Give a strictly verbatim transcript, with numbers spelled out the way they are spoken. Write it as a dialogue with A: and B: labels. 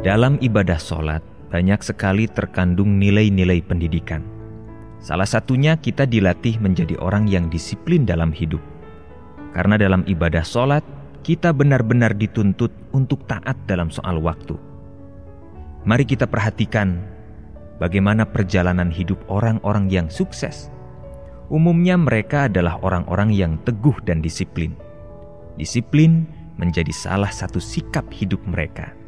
A: Dalam ibadah sholat, banyak sekali terkandung nilai-nilai pendidikan. Salah satunya kita dilatih menjadi orang yang disiplin dalam hidup. Karena dalam ibadah sholat, kita benar-benar dituntut untuk taat dalam soal waktu. Mari kita perhatikan bagaimana perjalanan hidup orang-orang yang sukses. Umumnya mereka adalah orang-orang yang teguh dan disiplin. Disiplin menjadi salah satu sikap hidup mereka.